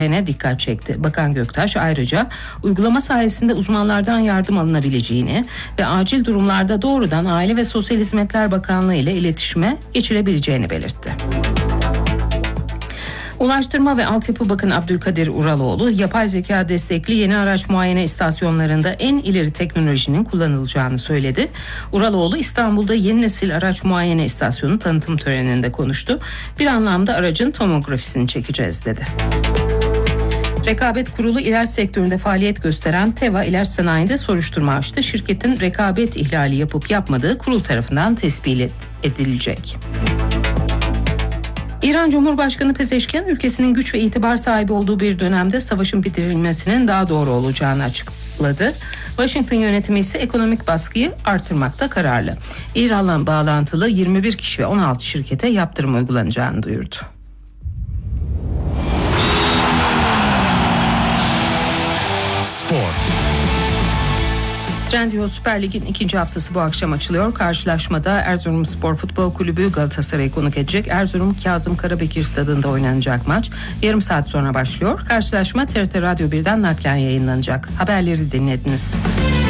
dikkat çekti. Bakan Göktaş ayrıca uygulama sayesinde uzmanlardan yardım alınabileceğini ve acil durumlarda doğrudan Aile ve Sosyal Hizmetler Bakanlığı ile iletişime geçilebileceğini belirtti. Ulaştırma ve Altyapı Bakanı Abdülkadir Uraloğlu, yapay zeka destekli yeni araç muayene istasyonlarında en ileri teknolojinin kullanılacağını söyledi. Uraloğlu, İstanbul'da yeni nesil araç muayene istasyonu tanıtım töreninde konuştu. Bir anlamda aracın tomografisini çekeceğiz dedi. Rekabet Kurulu ilaç sektöründe faaliyet gösteren Teva İlaç Sanayi'nde soruşturma açtı. Şirketin rekabet ihlali yapıp yapmadığı kurul tarafından tespit edilecek. İran Cumhurbaşkanı Pezeşkian, ülkesinin güç ve itibar sahibi olduğu bir dönemde savaşın bitirilmesinin daha doğru olacağını açıkladı. Washington yönetimi ise ekonomik baskıyı artırmakta kararlı. İran'la bağlantılı 21 kişi ve 16 şirkete yaptırım uygulanacağını duyurdu. Spor. Trendyol Süper Lig'in ikinci haftası bu akşam açılıyor. Karşılaşmada Erzurumspor Futbol Kulübü Galatasaray'ı konuk edecek. Erzurum Kazım Karabekir Stadı'nda oynanacak maç yarım saat sonra başlıyor. Karşılaşma TRT Radyo 1'den naklen yayınlanacak. Haberleri dinlediniz.